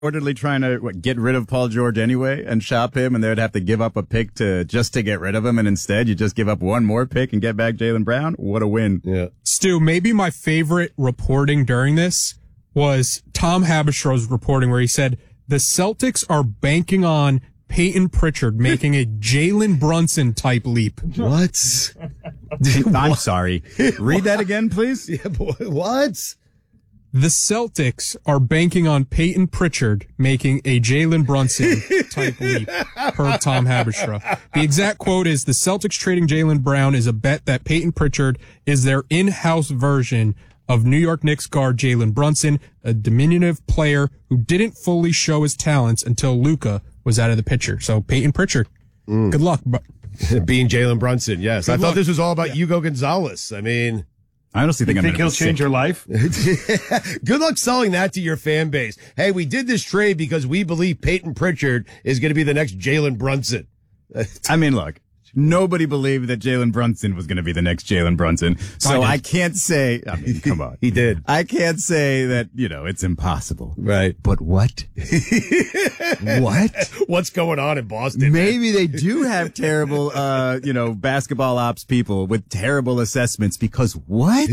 reportedly trying to get rid of Paul George anyway and shop him, and they would have to give up a pick to get rid of him, and instead you just give up one more pick and get back Jaylen Brown? What a win. Yeah. Stu, maybe my favorite reporting during this was Tom Habestra's reporting where he said the Celtics are banking on Peyton Pritchard making a Jalen Brunson type leap. What? I'm sorry. Read that again, please. Yeah, boy, what? The Celtics are banking on Peyton Pritchard making a Jalen Brunson type leap, per Tom Habestra. The exact quote is, the Celtics trading Jaylen Brown is a bet that Peyton Pritchard is their in-house version of New York Knicks guard Jalen Brunson, a diminutive player who didn't fully show his talents until Luka was out of the picture. So Peyton Pritchard, good luck. Being Jalen Brunson, yes. Good I luck. thought this was all about Hugo Gonzalez. I mean... I honestly think he'll change your life? Good luck selling that to your fan base. Hey, we did this trade because we believe Peyton Pritchard is going to be the next Jalen Brunson. I mean, look, nobody believed that Jalen Brunson was going to be the next Jalen Brunson. So I can't say, I mean, come on. He did. I can't say that, it's impossible. Right. But what? What? What's going on in Boston? Maybe they do have terrible, basketball ops people with terrible assessments because what?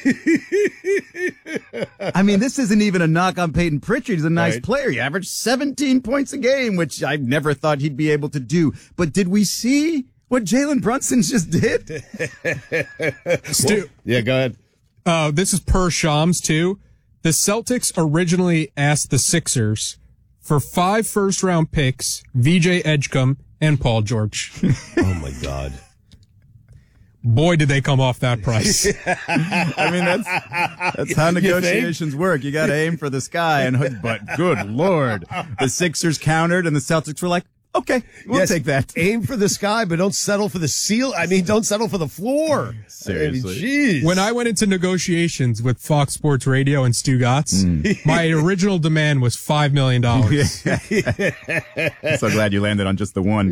I mean, this isn't even a knock on Peyton Pritchard. He's a nice player. He averaged 17 points a game, which I never thought he'd be able to do. But did we see what Jalen Brunson just did? Stu, Yeah, go ahead. this is per Shams too. The Celtics originally asked the Sixers for 5 first-round picks, VJ Edgecombe, and Paul George. Oh, my God. Boy, did they come off that price. I mean, that's how negotiations work. You got to aim for the sky. But good Lord, the Sixers countered, and the Celtics were like, okay, we'll take that. Aim for the sky, but don't settle for the seal. I mean, don't settle for the floor. Seriously. Jeez. When I went into negotiations with Fox Sports Radio and Stu Gatz, my original demand was $5 million. I'm so glad you landed on just the one.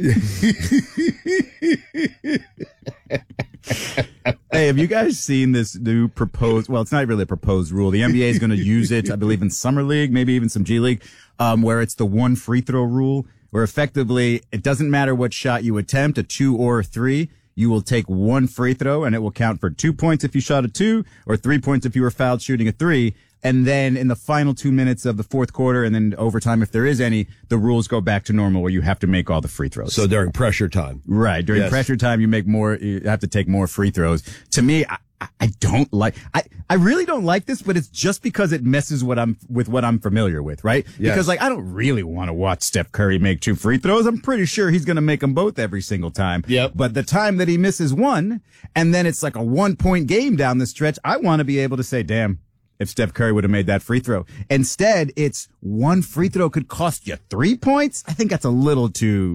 Hey, have you guys seen this new proposed, well, it's not really a proposed rule. The NBA is going to use it, I believe, in Summer League, maybe even some G League, where it's the 1 free throw rule, where effectively it doesn't matter what shot you attempt, a 2 or a 3, you will take 1 free throw and it will count for 2 points if you shot a 2 or 3 points if you were fouled shooting a 3. And then in the final 2 minutes of the fourth quarter and then overtime, if there is any, the rules go back to normal where you have to make all the free throws. So during pressure time. Right. During pressure time, you have to take more free throws. To me, I don't like, I really don't like this, but it's just because it messes with what I'm familiar with, right? Yes. Because I don't really want to watch Steph Curry make 2 free throws. I'm pretty sure he's going to make them both every single time. Yep. But the time that he misses one, and then it's like a 1-point game down the stretch, I want to be able to say, damn, if Steph Curry would have made that free throw. Instead, it's 1 free throw could cost you 3 points. I think that's a little too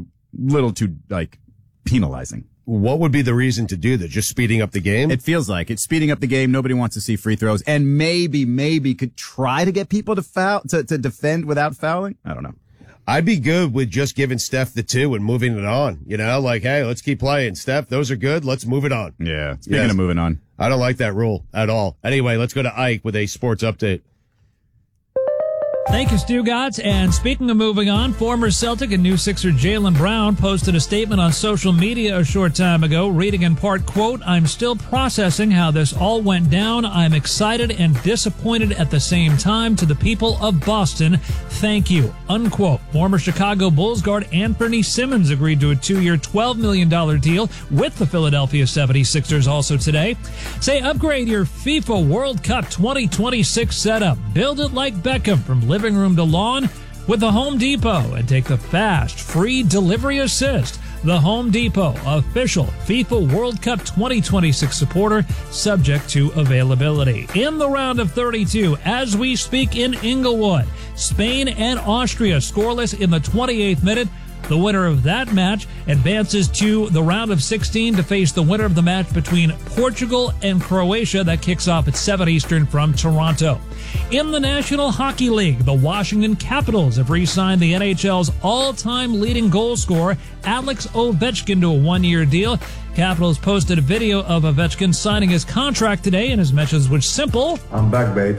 penalizing. What would be the reason to do that? Just speeding up the game? It feels like it's speeding up the game. Nobody wants to see free throws, and maybe could try to get people to foul to defend without fouling. I don't know. I'd be good with just giving Steph the 2 and moving it on. Like, hey, let's keep playing. Steph, those are good. Let's move it on. Yeah. Speaking of moving on, I don't like that rule at all. Anyway, let's go to Ike with a sports update. Thank you, Stu Gatz. And speaking of moving on, former Celtic and new Sixer Jaylen Brown posted a statement on social media a short time ago, reading in part, quote, "I'm still processing how this all went down. I'm excited and disappointed at the same time. To the people of Boston, thank you," unquote. Former Chicago Bulls guard Anthony Simmons agreed to a 2-year, $12 million deal with the Philadelphia 76ers also today. Say upgrade your FIFA World Cup 2026 setup. Build it like Beckham from living room to lawn with the Home Depot and take the fast, free delivery assist. The Home Depot, official FIFA World Cup 2026 supporter, subject to availability. In the round of 32, as we speak in Inglewood, Spain and Austria scoreless in the 28th minute. The winner of that match advances to the round of 16 to face the winner of the match between Portugal and Croatia. That kicks off at 7 Eastern from Toronto. In the National Hockey League, the Washington Capitals have re-signed the NHL's all-time leading goal scorer, Alex Ovechkin, to a 1-year deal. Capitals posted a video of Ovechkin signing his contract today, and his message was simple: I'm back, babes.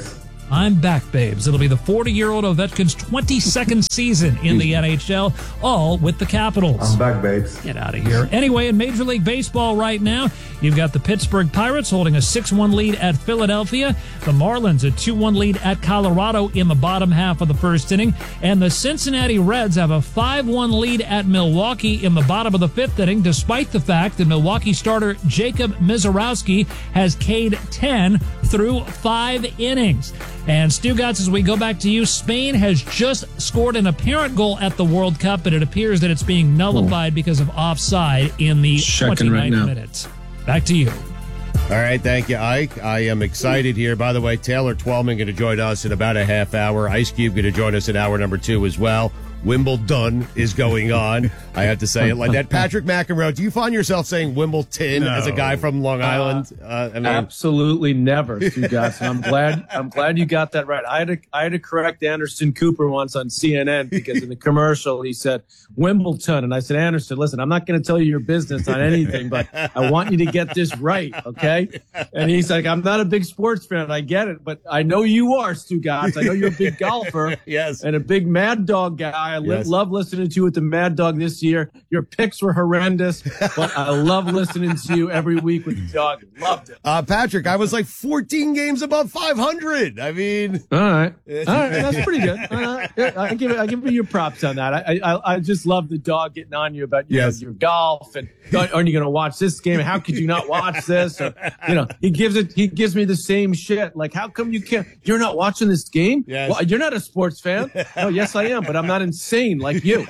I'm back, babes. It'll be the 40-year-old Ovechkin's 22nd season in the NHL, all with the Capitals. I'm back, babes. Get out of here. Anyway, in Major League Baseball right now, you've got the Pittsburgh Pirates holding a 6-1 lead at Philadelphia, the Marlins a 2-1 lead at Colorado in the bottom half of the first inning, and the Cincinnati Reds have a 5-1 lead at Milwaukee in the bottom of the fifth inning, despite the fact that Milwaukee starter Jacob Mizorowski has K'd 10 through 5 innings. And Stugotz, as we go back to you, Spain has just scored an apparent goal at the World Cup, but it appears that it's being nullified because of offside in the 29th minute. Back to you. All right, thank you, Ike. I am excited here. By the way, Taylor Twellman going to join us in about a half hour. Ice Cube going to join us in hour number 2 as well. Wimbledon is going on. I have to say it like that. Patrick McEnroe, do you find yourself saying Wimbledon as a guy from Long Island? Absolutely never, Stugotz. And I'm glad you got that right. I had to correct Anderson Cooper once on CNN because in the commercial he said Wimbledon, and I said, Anderson, listen, I'm not going to tell you your business on anything, but I want you to get this right, okay? And he's like, I'm not a big sports fan. I get it, but I know you are, Stugotz. I know you're a big golfer, yes, and a big Mad Dog guy. I love listening to you with the Mad Dog this year. Your picks were horrendous, but I love listening to you every week with the dog. Loved it. Patrick, I was like 14 games above 500. I mean, all right, that's pretty good. I give you your props on that. I just love the dog getting on you about your golf and aren't you going to watch this game? How could you not watch this? Or, he gives me the same shit. Like, how come you're not watching this game? Yes. Well, you're not a sports fan. Oh, yes, I am, but I'm not insane like you.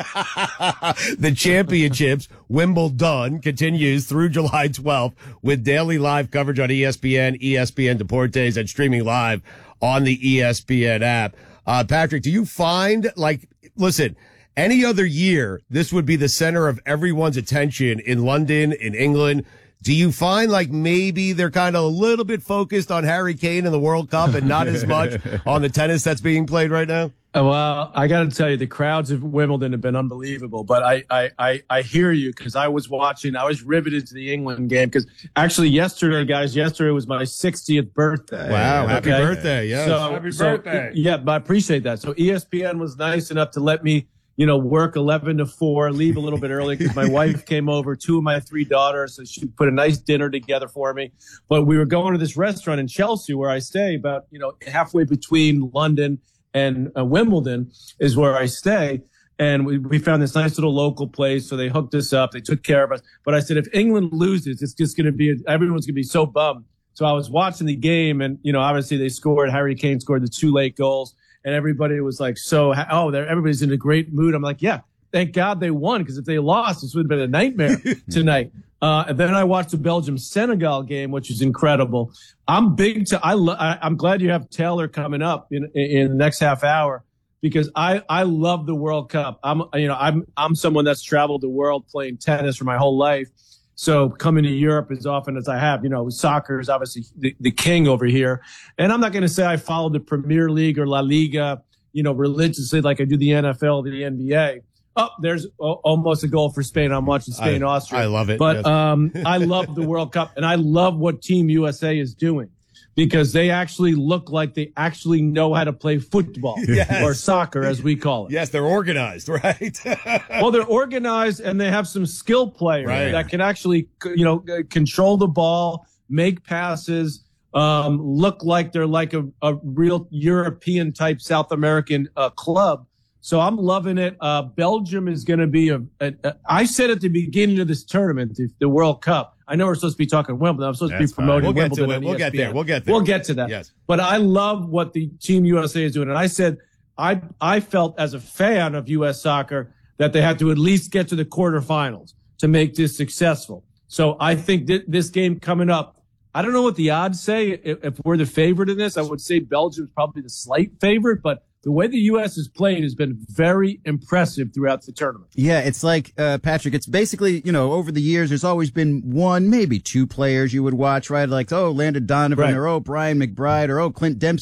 The championships, Wimbledon, continues through July 12th with daily live coverage on ESPN, ESPN Deportes, and streaming live on the ESPN app. Patrick, do you find, listen, any other year, this would be the center of everyone's attention in London, in England. Do you find maybe they're kind of a little bit focused on Harry Kane and the World Cup and not as much on the tennis that's being played right now? Well, I got to tell you, the crowds of Wimbledon have been unbelievable. But I hear you because I was riveted to the England game because actually yesterday was my 60th birthday. Wow, happy birthday! Yeah, happy birthday. Yeah, but I appreciate that. So ESPN was nice enough to let me, work 11 to 4, leave a little bit early because my wife came over, 2 of my 3 daughters, so she put a nice dinner together for me. But we were going to this restaurant in Chelsea where I stay, about halfway between London and Wimbledon is where I stay. And we found this nice little local place. So they hooked us up. They took care of us. But I said, if England loses, it's just going to be, everyone's going to be so bummed. So I was watching the game and, obviously they scored. Harry Kane scored the 2 late goals and everybody was like, everybody's in a great mood. I'm like, yeah, thank God they won. Because if they lost, this would have been a nightmare tonight. And then I watched the Belgium-Senegal game, which is incredible. I'm glad you have Taylor coming up in the next half hour because I love the World Cup. I'm someone that's traveled the world playing tennis for my whole life. So coming to Europe as often as I have, soccer is obviously the king over here. And I'm not going to say I follow the Premier League or La Liga, religiously like I do the NFL, the NBA. Oh, there's almost a goal for Spain. I'm watching Spain, Austria. I love it. But yes. I love the World Cup, and I love what Team USA is doing because they actually look like they actually know how to play football or soccer, as we call it. Yes, they're organized, right? Well, they're organized, and they have some skill players that can actually, control the ball, make passes, look like they're like a real European type South American club. So I'm loving it. Belgium is going to be I said at the beginning of this tournament, the World Cup, I know we're supposed to be talking Wimbledon. I'm supposed to be promoting Wimbledon. We'll get there. We'll get to that. Yes. But I love what the Team USA is doing. And I said, I felt as a fan of U.S. soccer that they had to at least get to the quarterfinals to make this successful. So I think this game coming up, I don't know what the odds say. If we're the favorite in this, I would say Belgium's probably the slight favorite, but the way the U.S. has played has been very impressive throughout the tournament. Yeah, it's like, Patrick, it's basically, over the years, there's always been 1, maybe 2 players you would watch, right? Like, Landon Donovan or, Brian McBride or, Clint Dempsey.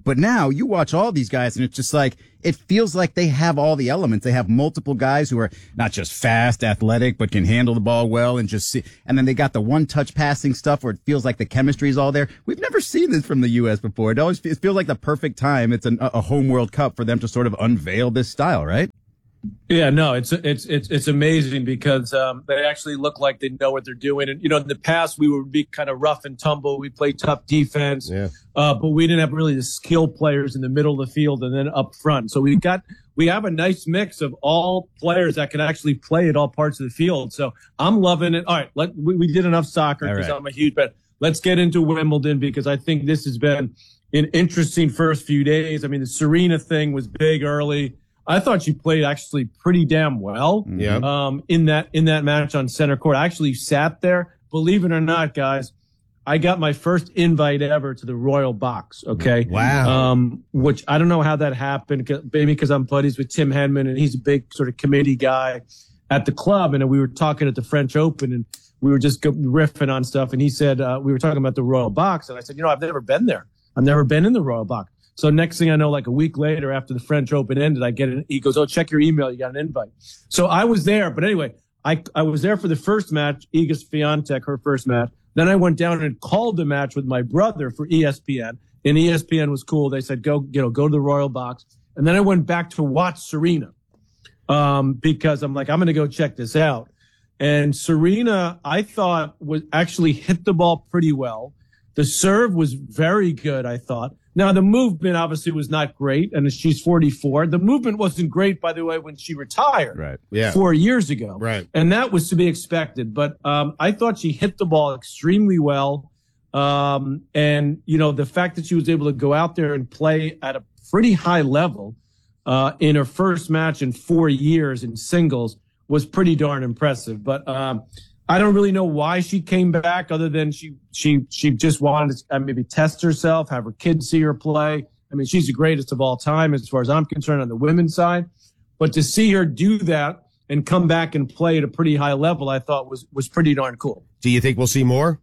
But now you watch all these guys and it's just like, it feels like they have all the elements. They have multiple guys who are not just fast, athletic, but can handle the ball well and just see. And then they got the one-touch passing stuff where it feels like the chemistry is all there. We've never seen this from the U.S. before. It feels like the perfect time. It's a home World Cup for them to sort of unveil this style, right? Yeah, no, it's amazing because they actually look like they know what they're doing. And in the past we would be kind of rough and tumble. We play tough defense, but we didn't have really the skill players in the middle of the field and then up front. So we have a nice mix of all players that can actually play at all parts of the field. So I'm loving it. All right, we did enough soccer because I'm a huge fan. Let's get into Wimbledon because I think this has been an interesting first few days. I mean, the Serena thing was big early. I thought she played actually pretty damn well. In that match on center court. I actually sat there. Believe it or not, guys, I got my first invite ever to the Royal Box. Okay. Wow. Which I don't know how that happened. Maybe because I'm buddies with Tim Henman and he's a big sort of committee guy at the club. And we were talking at the French Open and we were just riffing on stuff. And he said, we were talking about the Royal Box. And I said, I've never been there. I've never been in the Royal Box. So next thing I know, like a week later after the French Open ended, I get it. He goes, check your email. You got an invite. So I was there. But anyway, I was there for the first match, Iga Swiatek, her first match. Then I went down and called the match with my brother for ESPN. And ESPN was cool. They said, go to the Royal Box. And then I went back to watch Serena because I'm like, I'm going to go check this out. And Serena, I thought, was actually hit the ball pretty well. The serve was very good, I thought. Now, the movement obviously was not great, and she's 44. The movement wasn't great, by the way, when she retired 4 years ago. Right. And that was to be expected. But I thought she hit the ball extremely well. And, the fact that she was able to go out there and play at a pretty high level in her first match in 4 years in singles was pretty darn impressive. But I don't really know why she came back other than she just wanted to maybe test herself, have her kids see her play. I mean, she's the greatest of all time as far as I'm concerned on the women's side. But to see her do that and come back and play at a pretty high level, I thought was pretty darn cool. Do you think we'll see more?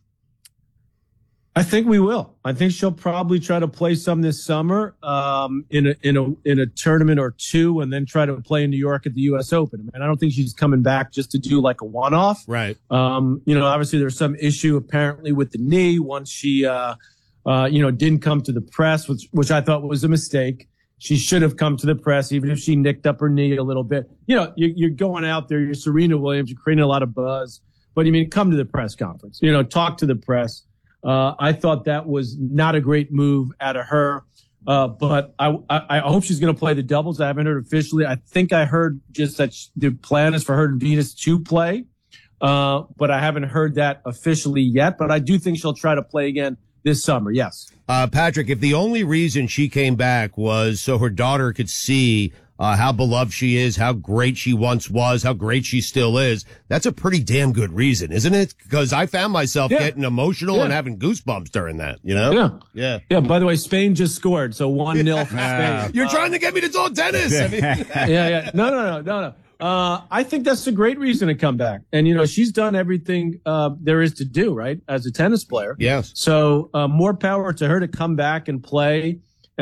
I think we will. I think she'll probably try to play some this summer in a tournament or two, and then try to play in New York at the U.S. Open. I don't think she's coming back just to do like a one-off. Right. Obviously there's some issue apparently with the knee once she, didn't come to the press, which I thought was a mistake. She should have come to the press, even if she nicked up her knee a little bit. You're going out there, you're Serena Williams, you're creating a lot of buzz, but come to the press conference, talk to the press. I thought that was not a great move out of her. But I hope she's going to play the doubles. I haven't heard officially. I think I heard just that the plan is for her and Venus to play. But I haven't heard that officially yet. But I do think she'll try to play again this summer. Yes. Patrick, if the only reason she came back was so her daughter could see how beloved she is, how great she once was, how great she still is, that's a pretty damn good reason, isn't it? Because I found myself getting emotional and having goosebumps during that, Yeah. By the way, Spain just scored, so 1-0 for Spain. You're trying to get me to talk tennis. Yeah. No. I think that's a great reason to come back. And, she's done everything there is to do, right, as a tennis player. Yes. So more power to her to come back and play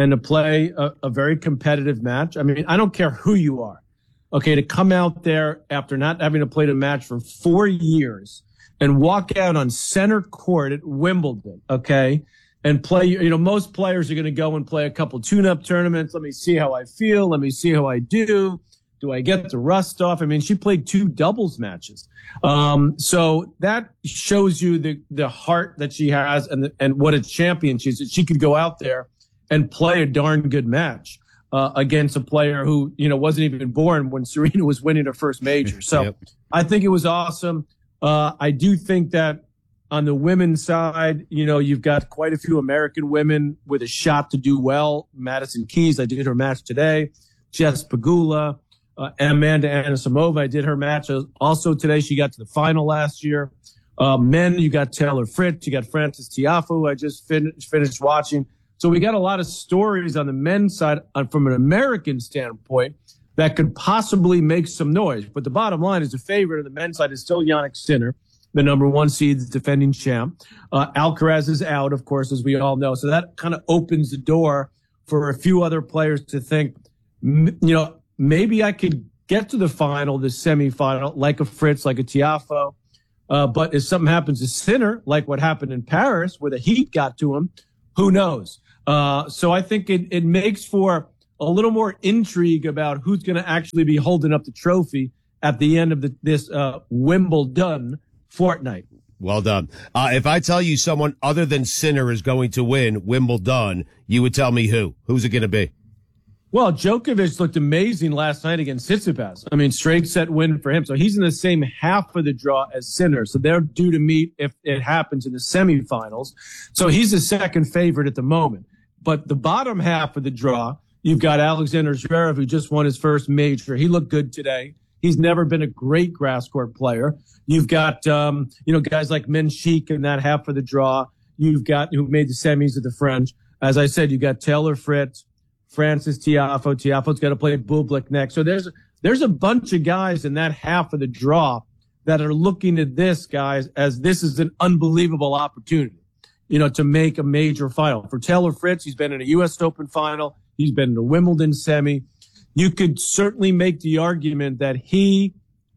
a very competitive match. I don't care who you are. Okay, to come out there after not having to play a match for 4 years and walk out on center court at Wimbledon, okay, and play, most players are going to go and play a couple tune-up tournaments. Let me see how I feel. Let me see how I do. Do I get the rust off? She played 2 doubles matches. So that shows you the heart that she has and what a champion she is, that she could go out there and play a darn good match against a player who, wasn't even born when Serena was winning her first major. So I think it was awesome. I do think that on the women's side, you've got quite a few American women with a shot to do well. Madison Keys, I did her match today. Jess Pegula, Amanda Anisimova, I did her match also today. She got to the final last year. Men, you got Taylor Fritz, you got Frances Tiafoe, I just finished watching. So we got a lot of stories on the men's side from an American standpoint that could possibly make some noise. But the bottom line is the favorite on the men's side is still Jannik Sinner. the number 1 seed, the defending champ. Alcaraz is out, of course, as we all know. So that kind of opens the door for a few other players to think, maybe I could get to the final, the semifinal, like a Fritz, like a Tiafoe. But if something happens to Sinner, like what happened in Paris, where the heat got to him, who knows? So I think it makes for a little more intrigue about who's going to actually be holding up the trophy at the end of this Wimbledon fortnight. Well done. If I tell you someone other than Sinner is going to win Wimbledon, you would tell me who? Who's it going to be? Well, Djokovic looked amazing last night against Tsitsipas. I mean, straight set win for him. So he's in the same half of the draw as Sinner. So they're due to meet if it happens in the semifinals. So he's the second favorite at the moment. But the bottom half of the draw, you've got Alexander Zverev, who just won his first major. He looked good today. He's never been a great grass court player. You've got, guys like Menchik in that half of the draw. You've got who made the semis of the French. As I said, you've got Taylor Fritz, Francis Tiafoe. Tiafoe's got to play Bublik next. So there's a bunch of guys in that half of the draw that are looking at this, guys, as this is an unbelievable opportunity, to make a major final. For Taylor Fritz, he's been in a U.S. Open final. He's been in a Wimbledon semi. You could certainly make the argument that he,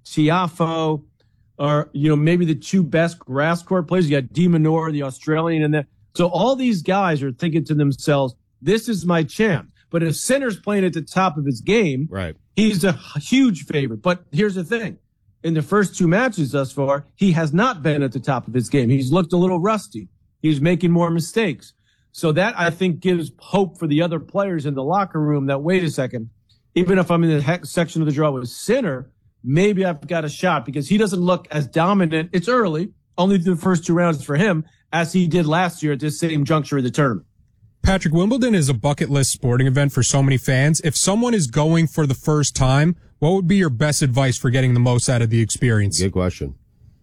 Tiafoe, are, maybe the 2 best grass court players. You got De Minaur, the Australian, in there. So all these guys are thinking to themselves, this is my chance. But if Sinner's playing at the top of his game, right, he's a huge favorite. But here's the thing. In the first 2 matches thus far, he has not been at the top of his game. He's looked a little rusty. He's making more mistakes. So that, I think, gives hope for the other players in the locker room that, wait a second, even if I'm in the section of the draw with Sinner, maybe I've got a shot because he doesn't look as dominant. It's early, only the first 2 rounds for him, as he did last year at this same juncture of the tournament. Patrick, Wimbledon is a bucket list sporting event for so many fans. If someone is going for the first time, what would be your best advice for getting the most out of the experience? Good question.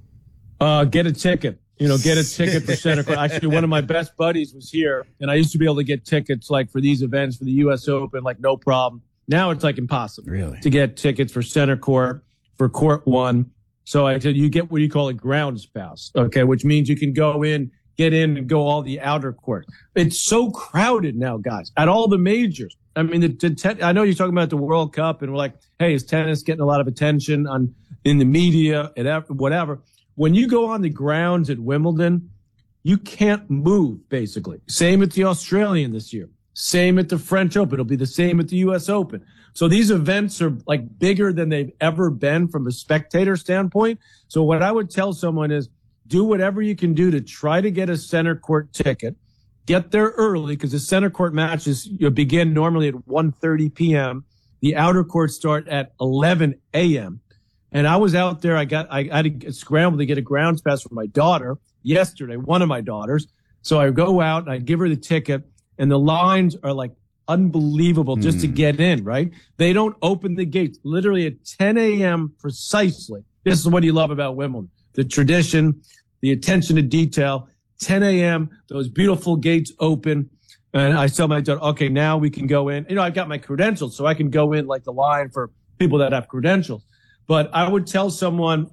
Get a ticket. Get a ticket for center court. Actually, one of my best buddies was here, and I used to be able to get tickets like for these events, for the U.S. Open, like no problem. Now it's like impossible to get tickets for center court, for court 1. So I said you get what you call a grounds pass, okay, which means you can go in, get in and go all the outer court. It's so crowded now, guys, at all the majors. I mean, I know you're talking about the World Cup and we're like, hey, is tennis getting a lot of attention in the media and whatever. When you go on the grounds at Wimbledon, you can't move, basically. Same at the Australian this year. Same at the French Open. It'll be the same at the U.S. Open. So these events are like bigger than they've ever been from a spectator standpoint. So what I would tell someone is, do whatever you can do to try to get a center court ticket. Get there early because the center court matches begin normally at 1:30 p.m. The outer courts start at 11 a.m. And I was out there. I had to scramble to get a grounds pass for my daughter yesterday, one of my daughters. So I go out and I give her the ticket, and the lines are like unbelievable just to get in, right? They don't open the gates literally at 10 a.m. precisely. This is what you love about Wimbledon. The tradition, the attention to detail, 10 a.m., those beautiful gates open. And I tell my daughter, okay, now we can go in. I've got my credentials, so I can go in like the line for people that have credentials. But I would tell someone,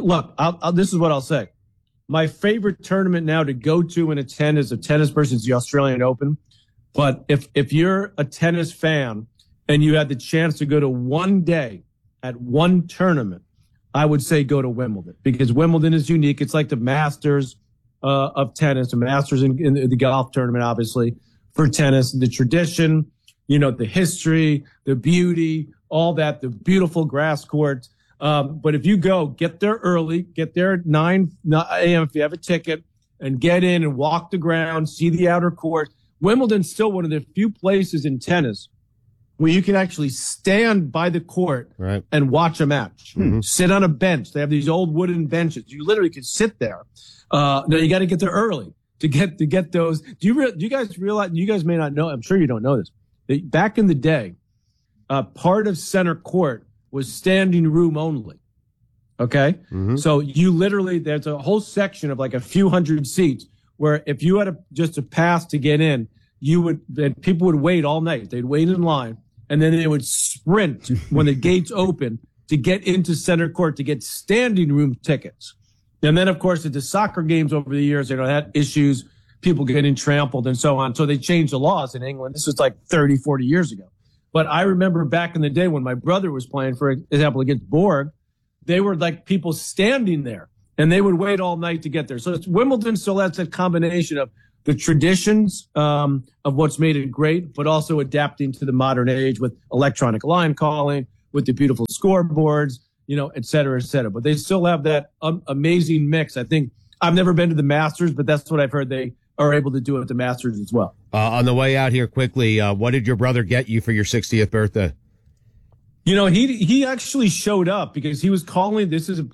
this is what I'll say. My favorite tournament now to go to and attend as a tennis person is the Australian Open. But if you're a tennis fan and you had the chance to go to one day at one tournament, I would say go to Wimbledon because Wimbledon is unique. It's like the Masters of tennis, the Masters in the golf tournament, obviously, for tennis. The tradition, the history, the beauty, all that, the beautiful grass courts. But if you get there early, get there at 9 a.m. if you have a ticket, and get in and walk the ground, see the outer court. Wimbledon's still one of the few places in tennis where you can actually stand by the court and watch a match. Sit on a bench. They have these old wooden benches. You literally could sit there. Now you got to get there early to get those. Do you guys realize? You guys may not know. I'm sure you don't know this. Back in the day, part of center court was standing room only. Okay, so you literally there's a whole section of like a few hundred seats where if you had just a pass to get in, people would wait all night. They'd wait in line. And then they would sprint when the gates open to get into center court to get standing room tickets. And then, of course, at the soccer games over the years, had issues, people getting trampled and so on. So they changed the laws in England. This was like 30, 40 years ago. But I remember back in the day when my brother was playing, for example, against Borg, they were like people standing there and they would wait all night to get there. So Wimbledon still has a combination of the traditions of what's made it great, but also adapting to the modern age with electronic line calling, with the beautiful scoreboards, et cetera, et cetera. But they still have that amazing mix. I think I've never been to the Masters, but that's what I've heard they are able to do at the Masters as well. On the way out here quickly, what did your brother get you for your 60th birthday? He actually showed up because he was calling. This is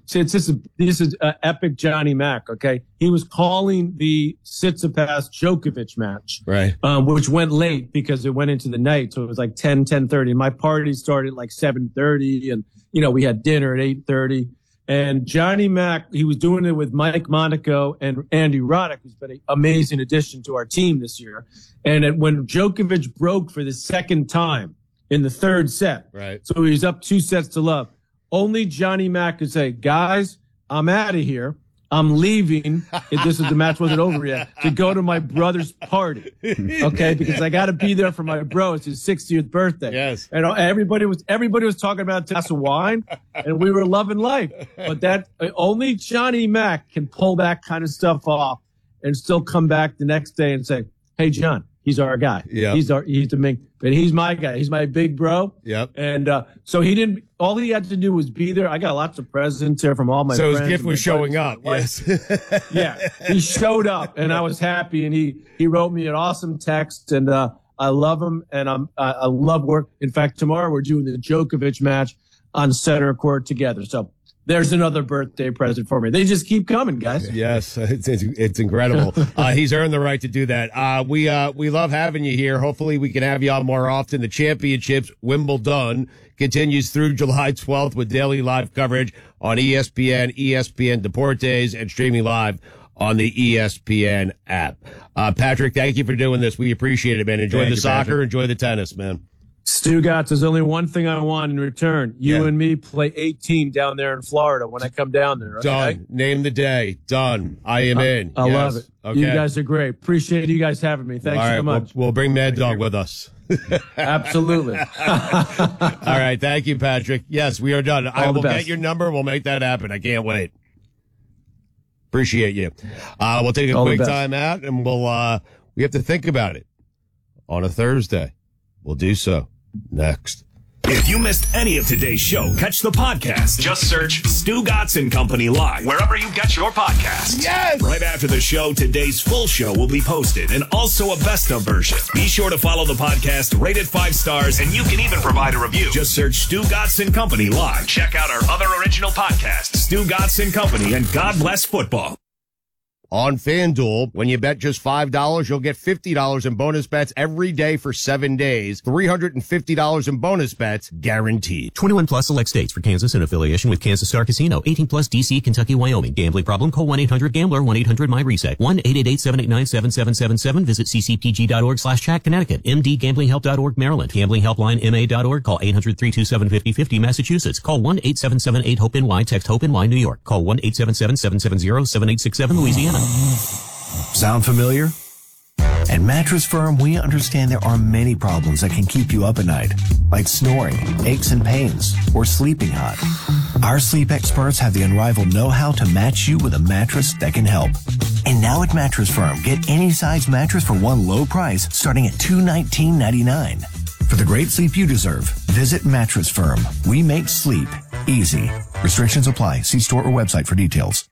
epic Johnny Mac. Okay. He was calling the Tsitsipas Djokovic match, right? Which went late because it went into the night. So it was like 10:30. My party started at like 7:30 and, we had dinner at 8:30. And Johnny Mac, he was doing it with Mike Monaco and Andy Roddick, who's been an amazing addition to our team this year. And when Djokovic broke for the second time in the third set, right? So he's up 2-0, only Johnny Mac could say, guys, I'm out of here. I'm leaving. The match wasn't over yet, to go to my brother's party. Okay. Because I got to be there for my bro. It's his 60th birthday. Yes. And everybody was talking about a glass of wine and we were loving life. But only Johnny Mac can pull that kind of stuff off and still come back the next day and say, hey, John, he's our guy. Yeah. He's the main, but he's my guy. He's my big bro. Yep. And so all he had to do was be there. I got lots of presents here from all my friends. So his gift was showing up. Yes. Yeah. He showed up and I was happy, and he wrote me an awesome text, and I love him, and I love work. In fact, tomorrow we're doing the Djokovic match on center court together. So there's another birthday present for me. They just keep coming, guys. Yes, it's incredible. He's earned the right to do that. We love having you here. Hopefully we can have you on more often. The championships, Wimbledon, continues through July 12th with daily live coverage on ESPN, ESPN Deportes, and streaming live on the ESPN app. Patrick, thank you for doing this. We appreciate it, man. Enjoy the soccer, Patrick. Enjoy the tennis, man. Stugotz, there's only one thing I want in return. You and me play 18 down there in Florida when I come down there. Okay? Done. Name the day. Done. I am in. I love it. Okay. You guys are great. Appreciate you guys having me. Thanks so much. We'll bring Mad Dog with us. Absolutely. All right. Thank you, Patrick. Yes, we are done. I will get your number. We'll make that happen. I can't wait. Appreciate you. We'll take a quick time out, and we have to think about it on a Thursday. We'll do so next. If you missed any of today's show, catch the podcast. Just search Stugotz and Company Live wherever you get your podcasts. Yes! Right after the show, today's full show will be posted, and also a best of version. Be sure to follow the podcast, rate it 5 stars, and you can even provide a review. Just search Stugotz and Company Live. Check out our other original podcasts, Stugotz and Company and God Bless Football. On FanDuel, when you bet just $5, you'll get $50 in bonus bets every day for 7 days. $350 in bonus bets guaranteed. 21 plus select states. For Kansas in affiliation with Kansas Star Casino. 18 plus DC, Kentucky, Wyoming. Gambling problem? Call 1-800-GAMBLER. 1-800-MyReset. 1-888-789-7777. Visit ccpg.org/chat. Connecticut. mdgamblinghelp.org Maryland. gamblinghelpline.ma.org. Call 800-327-5050 Massachusetts. Call 1-877-8-HOPE-NY. Text HOPE-NY New York. Call 1-877-770-7867 Louisiana. Sound familiar? At Mattress Firm, we understand there are many problems that can keep you up at night, like snoring, aches and pains, or sleeping hot. Our sleep experts have the unrivaled know-how to match you with a mattress that can help. And now at Mattress Firm, get any size mattress for one low price starting at $219.99. For the great sleep you deserve, visit Mattress Firm. We make sleep easy. Restrictions apply. See store or website for details.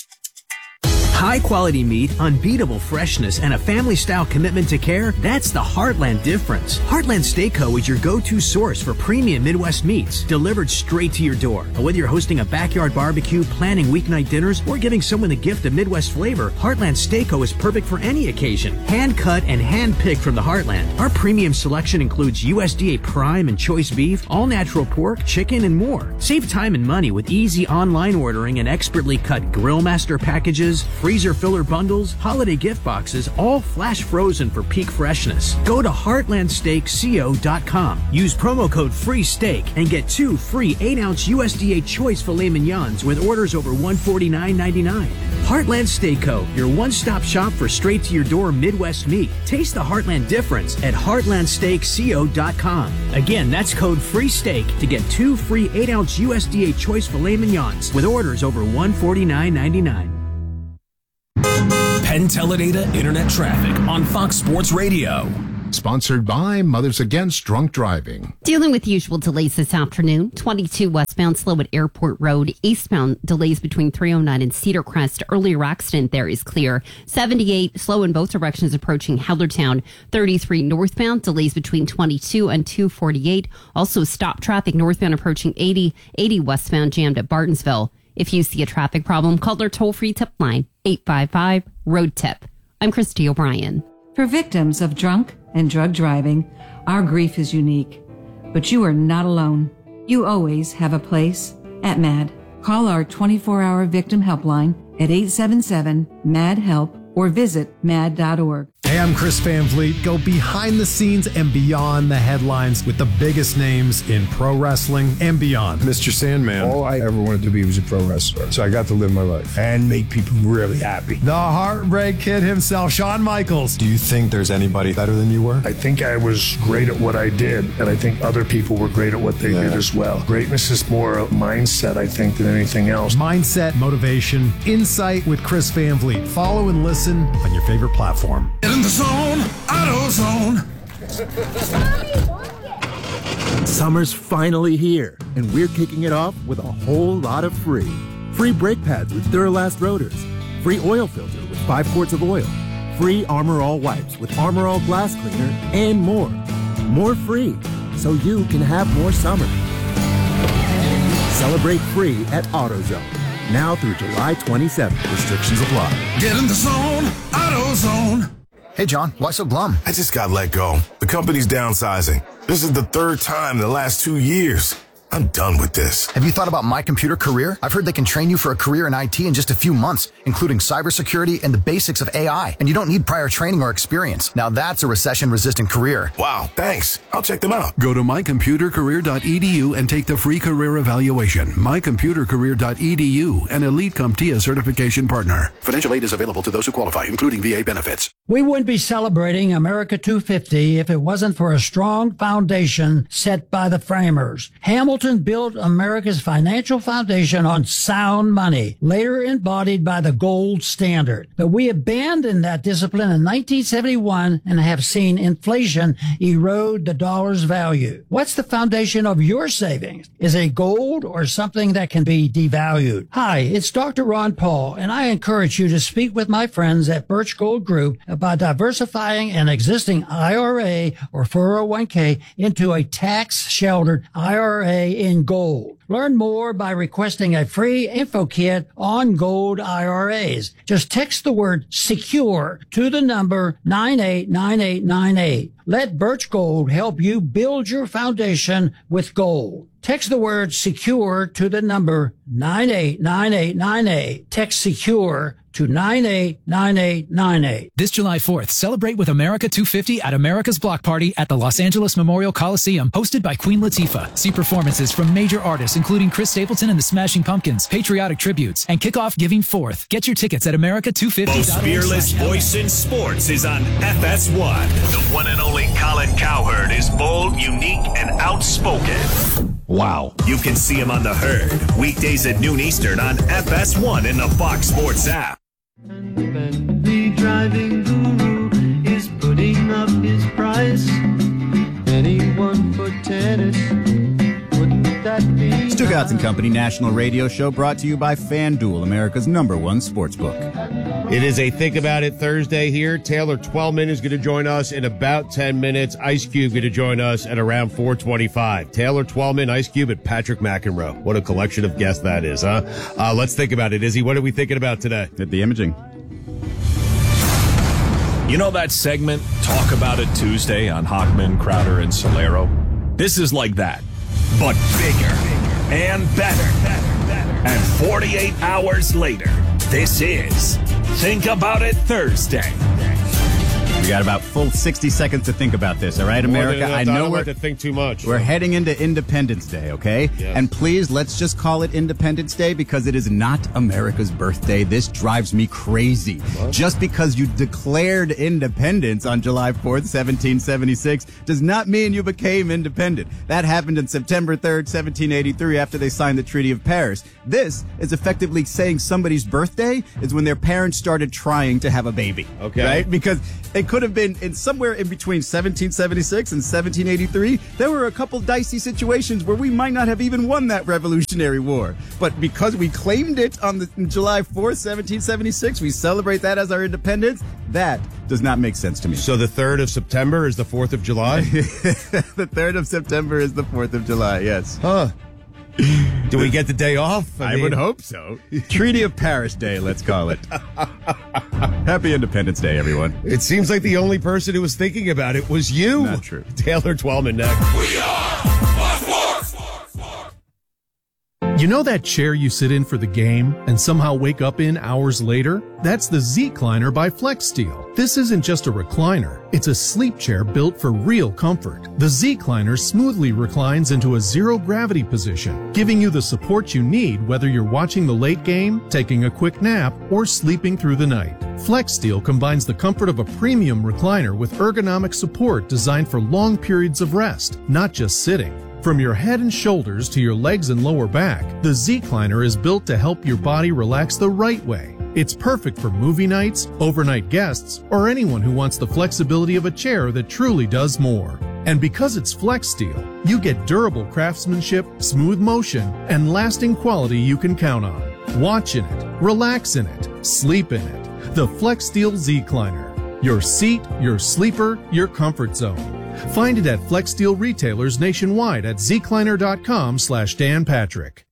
High quality meat, unbeatable freshness, and a family style commitment to care, that's the Heartland difference. Heartland Steak Co. is your go-to source for premium Midwest meats delivered straight to your door. Whether you're hosting a backyard barbecue, planning weeknight dinners, or giving someone the gift of Midwest flavor, Heartland Steak Co. is perfect for any occasion. Hand cut and hand picked from the Heartland. Our premium selection includes USDA prime and choice beef, all natural pork, chicken, and more. Save time and money with easy online ordering and expertly cut grill master packages, freezer filler bundles, holiday gift boxes, all flash frozen for peak freshness. Go to heartlandsteakco.com. Use promo code FREESTEAK and get 2 free 8-ounce USDA Choice Filet Mignons with orders over $149.99. Heartland Steak Co., your one-stop shop for straight-to-your-door Midwest meat. Taste the Heartland difference at heartlandsteakco.com. Again, that's code FREESTEAK to get 2 free 8-ounce USDA Choice Filet Mignons with orders over $149.99. Penn Teledata Internet Traffic on Fox Sports Radio. Sponsored by Mothers Against Drunk Driving. Dealing with usual delays this afternoon. 22 westbound slow at Airport Road. Eastbound delays between 309 and Cedar Crest. Earlier accident there is clear. 78 slow in both directions approaching Hellertown. 33 northbound delays between 22 and 248. Also stop traffic northbound approaching 80. 80 westbound jammed at Bartonsville. If you see a traffic problem, call their toll-free tip line, 855-ROAD-TIP. I'm Christy O'Brien. For victims of drunk and drug driving, our grief is unique. But you are not alone. You always have a place at MAD. Call our 24-hour victim helpline at 877-MAD-HELP or visit mad.org. Hey, I'm Chris Van Vliet. Go behind the scenes and beyond the headlines with the biggest names in pro wrestling and beyond. Mr. Sandman. All I ever wanted to be was a pro wrestler. So I got to live my life and make people really happy. The Heartbreak Kid himself, Shawn Michaels. Do you think there's anybody better than you were? I think I was great at what I did, and I think other people were great at what they did as well. Greatness is more a mindset, I think, than anything else. Mindset, motivation, insight with Chris Van Vliet. Follow and listen on your favorite platform. In the zone, AutoZone. Summer's finally here, and we're kicking it off with a whole lot of free. Free brake pads with Duralast rotors. Free oil filter with 5 quarts of oil. Free Armor All wipes with Armor All glass cleaner, and more. More free, so you can have more summer. Celebrate free at AutoZone. Now through July 27th. Restrictions apply. Get in the zone, AutoZone. Hey, John, why so glum? I just got let go. The company's downsizing. This is the 3rd time in the last 2 years. I'm done with this. Have you thought about My Computer Career? I've heard they can train you for a career in IT in just a few months, including cybersecurity and the basics of AI. And you don't need prior training or experience. Now that's a recession-resistant career. Wow, thanks. I'll check them out. Go to mycomputercareer.edu and take the free career evaluation. mycomputercareer.edu, an Elite CompTIA certification partner. Financial aid is available to those who qualify, including VA benefits. We wouldn't be celebrating America 250 if it wasn't for a strong foundation set by the framers. Hamilton built America's financial foundation on sound money, later embodied by the gold standard. But we abandoned that discipline in 1971 and have seen inflation erode the dollar's value. What's the foundation of your savings? Is it gold or something that can be devalued? Hi, it's Dr. Ron Paul, and I encourage you to speak with my friends at Birch Gold Group about diversifying an existing IRA or 401k into a tax-sheltered IRA in gold. Learn more by requesting a free info kit on gold IRAs. Just text the word SECURE to the number 989898. Let Birch Gold help you build your foundation with gold. Text the word SECURE to the number 989898. Text SECURE to 989898. This July 4th, celebrate with America 250 at America's Block Party at the Los Angeles Memorial Coliseum, hosted by Queen Latifah. See performances from major artists including Chris Stapleton and the Smashing Pumpkins, patriotic tributes, and kick off Giving Forth. Get your tickets at America250.org. Most fearless voice in sports is on FS1. The one and only Colin Cowherd is bold, unique, and outspoken. Wow. You can see him on The Herd, weekdays at noon Eastern on FS1 in the Fox Sports app. The driving guru is putting up his price. Anyone for tennis? Wouldn't that be Stugotz and Company National Radio Show brought to you by FanDuel, America's #1 sportsbook. It is a Think About It Thursday here. Taylor Twellman is going to join us in about 10 minutes. Ice Cube going to join us at around 4:25. Taylor Twellman, Ice Cube, and Patrick McEnroe. What a collection of guests that is, huh? Let's think about it. Izzy, what are we thinking about today? The imaging. You know that segment, Talk About It Tuesday on Hochman, Crowder, and Solero? This is like that, but bigger and better. And 48 hours later, This is Think About It Thursday. We got about full 60 seconds to think about this, all right, America? I know we're to think too much. We're heading into Independence Day, okay? Yes. And please, let's just call it Independence Day because it is not America's birthday. This drives me crazy. What? Just because you declared independence on July 4th, 1776, does not mean you became independent. That happened on September 3rd, 1783, after they signed the Treaty of Paris. This is effectively saying somebody's birthday is when their parents started trying to have a baby. Okay. Right? Because it could have been in somewhere in between 1776 and 1783. There were a couple dicey situations where we might not have even won that Revolutionary War. But because we claimed it on July 4th, 1776, we celebrate that as our independence. That does not make sense to me. So the 3rd of September is the 4th of July? The 3rd of September is the 4th of July, yes. Huh. Do we get the day off? I would hope so. Treaty of Paris Day, let's call it. Happy Independence Day, everyone. It seems like the only person who was thinking about it was you. Not true. Taylor Twellman next. We are Sports. You know that chair you sit in for the game and somehow wake up in hours later? That's the Z-Cliner by FlexSteel. This isn't just a recliner. It's a sleep chair built for real comfort. The Z-Cliner smoothly reclines into a zero-gravity position, giving you the support you need whether you're watching the late game, taking a quick nap, or sleeping through the night. FlexSteel combines the comfort of a premium recliner with ergonomic support designed for long periods of rest, not just sitting. From your head and shoulders to your legs and lower back, the Z-Cliner is built to help your body relax the right way. It's perfect for movie nights, overnight guests, or anyone who wants the flexibility of a chair that truly does more. And because it's FlexSteel, you get durable craftsmanship, smooth motion, and lasting quality you can count on. Watch in it, relax in it, sleep in it. The FlexSteel Z-Cliner. Your seat, your sleeper, your comfort zone. Find it at FlexSteel retailers nationwide at zcliner.com/Dan Patrick.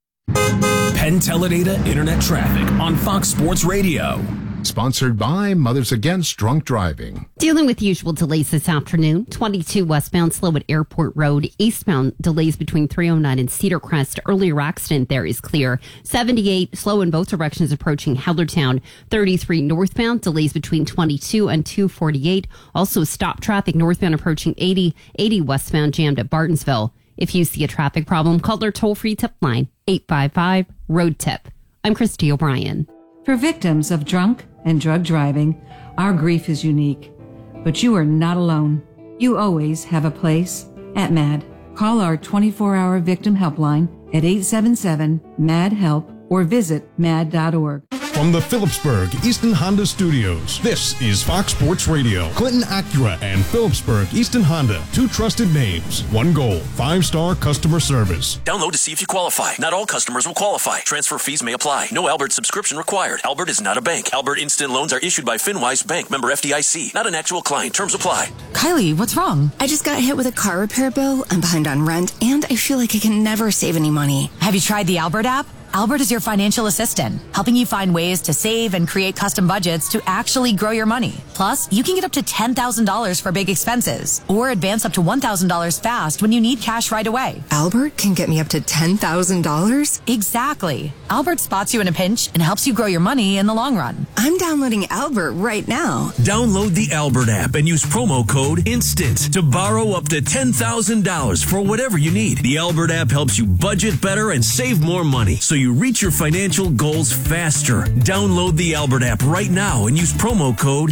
Penn Teledata Internet Traffic on Fox Sports Radio. Sponsored by Mothers Against Drunk Driving. Dealing with usual delays this afternoon. 22 westbound slow at Airport Road. Eastbound delays between 309 and Cedar Crest. Earlier accident there is clear. 78 slow in both directions approaching Hellertown. 33 northbound delays between 22 and 248. Also stop traffic northbound approaching 80. 80 westbound jammed at Bartonsville. If you see a traffic problem, call their toll-free tip line 855-ROAD-TIP. I'm Christy O'Brien. For victims of drunk and drug driving, our grief is unique. But you are not alone. You always have a place at MAD. Call our 24-hour victim helpline at 877-MAD-HELP or visit mad.org. From the Phillipsburg Easton Honda Studios, this is Fox Sports Radio. Clinton Acura and Phillipsburg Easton Honda, two trusted names, one goal, 5-star customer service. Download to see if you qualify. Not all customers will qualify. Transfer fees may apply. No Albert subscription required. Albert is not a bank. Albert Instant Loans are issued by FinWise Bank, member FDIC. Not an actual client. Terms apply. Kylie, what's wrong? I just got hit with a car repair bill. I'm behind on rent, and I feel like I can never save any money. Have you tried the Albert app? Albert is your financial assistant, helping you find ways to save and create custom budgets to actually grow your money. Plus, you can get up to $10,000 for big expenses or advance up to $1,000 fast when you need cash right away. Albert can get me up to $10,000? Exactly. Albert spots you in a pinch and helps you grow your money in the long run. I'm downloading Albert right now. Download the Albert app and use promo code INSTANT to borrow up to $10,000 for whatever you need. The Albert app helps you budget better and save more money, so you reach your financial goals faster. Download the Albert app right now and use promo code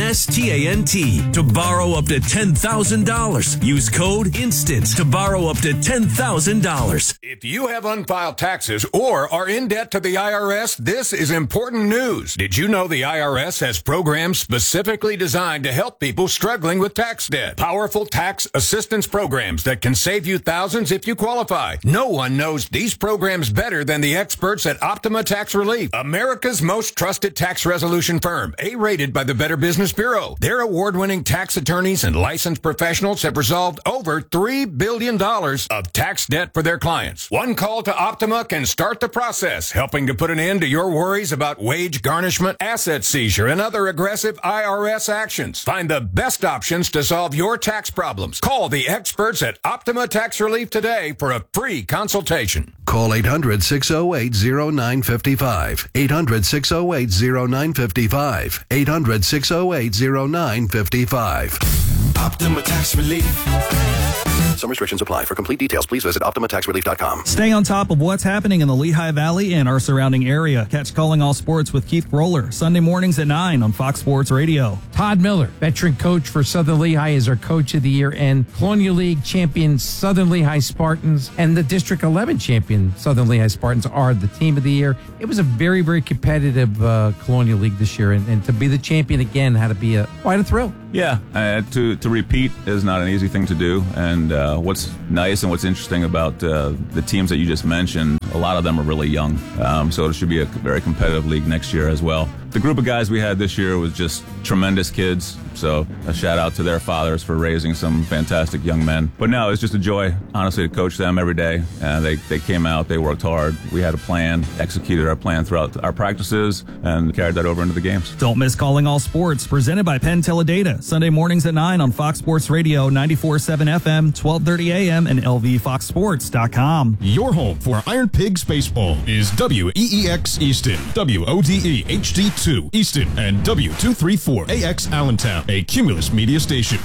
INSTANT to borrow up to $10,000. Use code INSTANT to borrow up to $10,000. If you have unfiled taxes or are in debt to the IRS, this is important news. Did you know the IRS has programs specifically designed to help people struggling with tax debt? Powerful tax assistance programs that can save you thousands if you qualify. No one knows these programs better than the experts at Optima Tax Relief, America's most trusted tax resolution firm, A-rated by the Better Business Bureau. Their award-winning tax attorneys and licensed professionals have resolved over $3 billion of tax debt for their clients. One call to Optima can start the process, helping to put an end to your worries about wage garnishment, asset seizure, and other aggressive IRS actions. Find the best options to solve your tax problems. Call the experts at Optima Tax Relief today for a free consultation. Call Call 800-608-0955. 800-608-0955. 800-608-0955. Optima Tax Relief. Some restrictions apply. For complete details, please visit OptimaTaxRelief.com. Stay on top of what's happening in the Lehigh Valley and our surrounding area. Catch Calling All Sports with Keith Roller, Sunday mornings at 9 on Fox Sports Radio. Todd Miller, veteran coach for Southern Lehigh, is our coach of the year, and Colonial League champion Southern Lehigh Spartans and the District 11 champion Southern Lehigh Spartans are the team of the year. It was a very, very competitive Colonial League this year, and to be the champion again had to be quite a thrill. Yeah, to repeat is not an easy thing to do, and what's nice and what's interesting about the teams that you just mentioned, a lot of them are really young, so it should be a very competitive league next year as well. The group of guys we had this year was just tremendous kids, so a shout out to their fathers for raising some fantastic young men. But no, it's just a joy, honestly, to coach them every day. They came out, they worked hard, we had a plan, executed our plan throughout our practices, and carried that over into the games. Don't miss Calling All Sports, presented by Penn Teledata, Sunday mornings at 9 on Fox Sports Radio, 94.7 FM, 12:30 a.m., and LVFoxSports.com. Your home for Iron Pigs Baseball is WEEX Easton, WODE HD2 Easton, and W234AX Allentown, a Cumulus media station.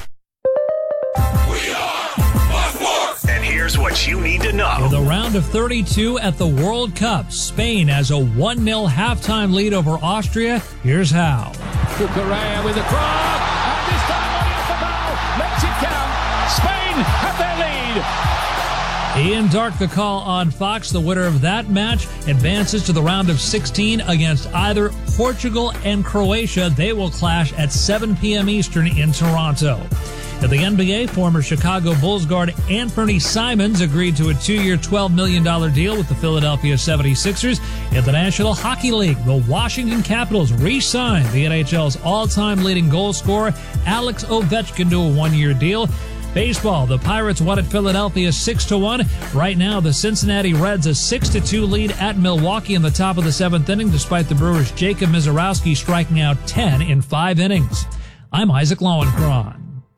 And here's what you need to know. With a round of 32 at the World Cup, Spain has a 1-0 halftime lead over Austria. Here's how. Cucurella with the cross, and this time on the ball, lets it count. Spain have their lead. Ian Dark, the call on Fox. The winner of that match advances to the round of 16 against either Portugal and Croatia. They will clash at 7 p.m. Eastern in Toronto. At the NBA, former Chicago Bulls guard Anthony Simons agreed to a 2-year, $12 million deal with the Philadelphia 76ers. In the National Hockey League, the Washington Capitals re-signed the NHL's all-time leading goal scorer Alex Ovechkin to a 1-year deal. Baseball, the Pirates won at Philadelphia 6-1. Right now, the Cincinnati Reds a 6-2 lead at Milwaukee in the top of the 7th inning, despite the Brewers' Jacob Misiorowski striking out 10 in 5 innings. I'm Isaac Lowenkron.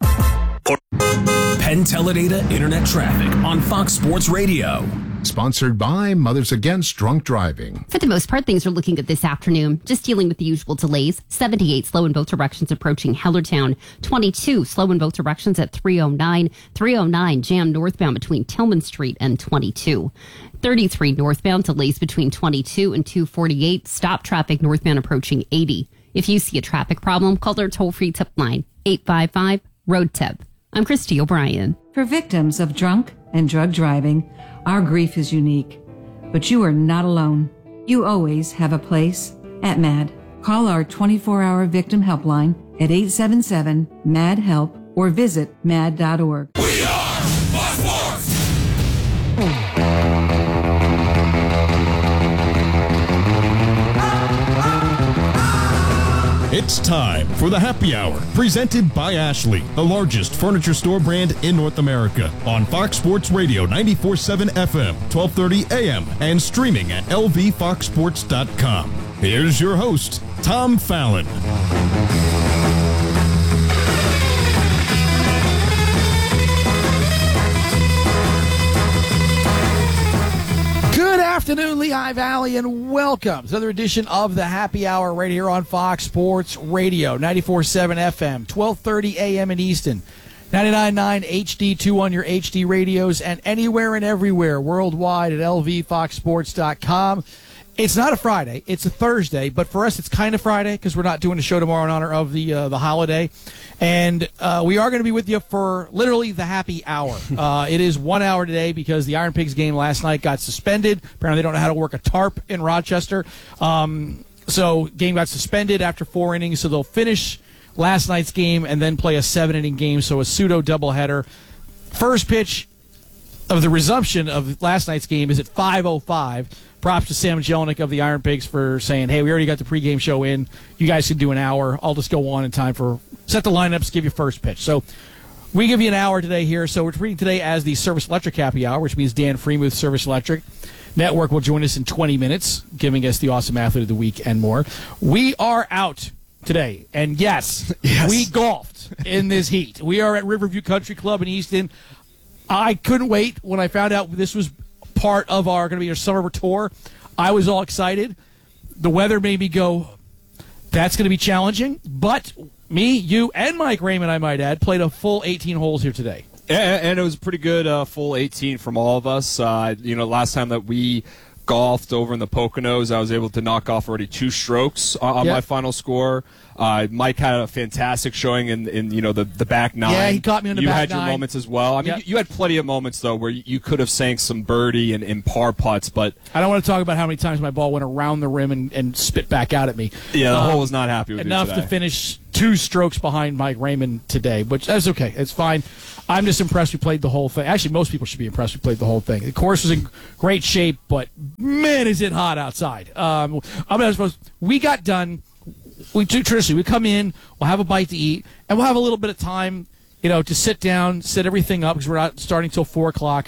Penn Teledata Internet Traffic on Fox Sports Radio. Sponsored by Mothers Against Drunk Driving. For the most part, things are looking good this afternoon. Just dealing with the usual delays. 78 slow in both directions approaching Hellertown. 22 slow in both directions at 309. 309 jam northbound between Tillman Street and 22. 33 northbound delays between 22 and 248. Stop traffic northbound approaching 80. If you see a traffic problem, call their toll-free tip line, 855-ROAD-TIP. I'm Christy O'Brien. For victims of drunk and drug driving, our grief is unique. But you are not alone. You always have a place at MAD. Call our 24-hour victim helpline at 877-MAD-HELP or visit mad.org. We are Fox Sports. It's time for the Happy Hour, presented by Ashley, the largest furniture store brand in North America, on Fox Sports Radio 94.7 FM, 12:30 a.m., and streaming at lvfoxsports.com. Here's your host, Tom Fallon. Good afternoon, Lehigh Valley, and welcome to another edition of the Happy Hour right here on Fox Sports Radio, 94.7 FM, 12:30 a.m. in Easton, 99.9 HD2 on your HD radios, and anywhere and everywhere worldwide at lvfoxsports.com. It's not a Friday, it's a Thursday, but for us it's kind of Friday because we're not doing a show tomorrow in honor of the holiday. And we are going to be with you for literally the happy hour. It is 1 hour today because the Iron Pigs game last night got suspended. Apparently they don't know how to work a tarp in Rochester. So game got suspended after 4 innings, so they'll finish last night's game and then play a 7-inning game, so a pseudo doubleheader. First pitch of the resumption of last night's game is at 5:05. Props to Sam Jelinek of the Iron Pigs for saying, hey, we already got the pregame show in. You guys can do an hour. I'll just go on in time for set the lineups, give you first pitch. So we give you an hour today here. So we're treating today as the Service Electric Happy Hour, which means Dan Freemuth, Service Electric Network, will join us in 20 minutes, giving us the Awesome Athlete of the Week and more. We are out today. And yes, we golfed in this heat. We are at Riverview Country Club in Easton. I couldn't wait when I found out this was part of our going to be our summer tour. I was all excited. The weather made me go, that's going to be challenging. But me, you, and Mike Raymond, I might add, played a full 18 holes here today. And it was a pretty good full 18 from all of us. Last time that we golfed over in the Poconos, I was able to knock off already 2 strokes on my final score. Mike had a fantastic showing in the back 9. Yeah, he caught me on the back 9. You had your moments as well. I mean, you had plenty of moments, though, where you could have sank some birdie and par putts, but I don't want to talk about how many times my ball went around the rim and spit back out at me. Yeah, the hole was not happy with enough you today. to finish 2 strokes behind Mike Raymond today, which that's okay. It's fine. I'm just impressed we played the whole thing. Actually, most people should be impressed we played the whole thing. The course was in great shape, but man, is it hot outside. We got done. Traditionally, we come in, we'll have a bite to eat, and we'll have a little bit of time, to sit down, set everything up, because we're not starting till 4 o'clock.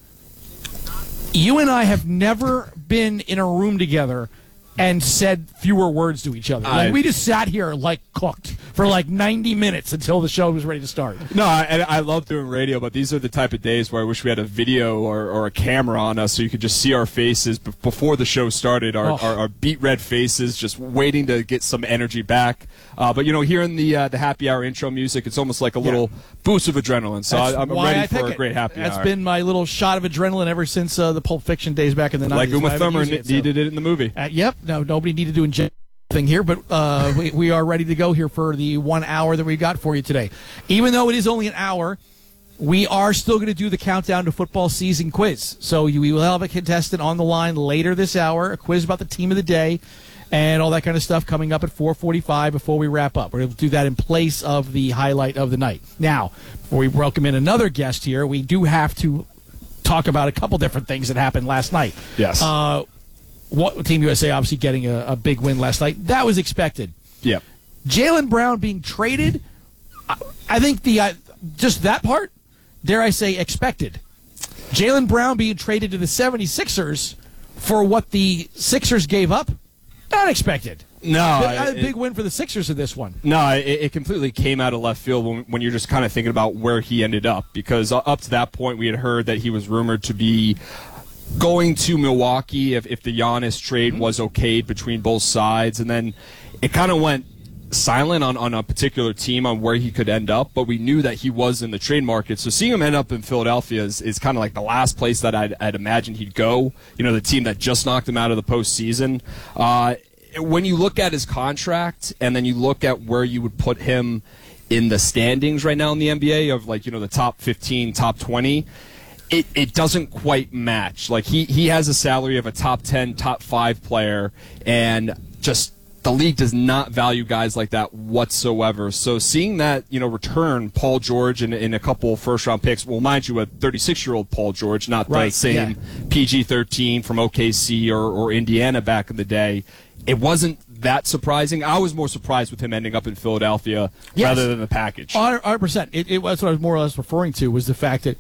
You and I have never been in a room together and said fewer words to each other. We just sat here like cooked for like 90 minutes until the show was ready to start. No, I love doing radio, but these are the type of days where I wish we had a video or a camera on us so you could just see our faces before the show started, our beet red faces, just waiting to get some energy back. But hearing the happy hour intro music, it's almost like a little boost of adrenaline. So I'm ready for a great happy hour. That's been my little shot of adrenaline ever since the Pulp Fiction days back in the 90s. Like Uma Thurman needed it in the movie. Yep. No, nobody needed to inject thing here, but we are ready to go here for the 1 hour that we got for you today. Even though it is only an hour, we are still going to do the countdown to football season quiz. So we will have a contestant on the line later this hour, a quiz about the team of the day, and all that kind of stuff coming up at 4:45 before we wrap up. We're going to do that in place of the highlight of the night. Now, before we welcome in another guest here, we do have to talk about a couple different things that happened last night. Yes. Team USA obviously getting a big win last night. That was expected. Yep. Jaylen Brown being traded, I think just that part, dare I say, expected. Jaylen Brown being traded to the 76ers for what the Sixers gave up, not expected. No. A big win for the Sixers in this one. No, it completely came out of left field when you're just kind of thinking about where he ended up, because up to that point we had heard that he was rumored to be going to Milwaukee if the Giannis trade was okayed between both sides, and then it kind of went silent on a particular team on where he could end up, but we knew that he was in the trade market. So seeing him end up in Philadelphia is kind of like the last place that I'd imagined he'd go, the team that just knocked him out of the postseason. When you look at his contract and then you look at where you would put him in the standings right now in the NBA of the top 15, top 20, it doesn't quite match. Like he has a salary of a top 10, top 5 player, and just the league does not value guys like that whatsoever. So seeing that, return Paul George in a couple first-round picks, well, mind you, a 36-year-old Paul George, not the same PG-13 from OKC or Indiana back in the day, it wasn't that surprising. I was more surprised with him ending up in Philadelphia rather than the package. 100%. It was what I was more or less referring to, was the fact that,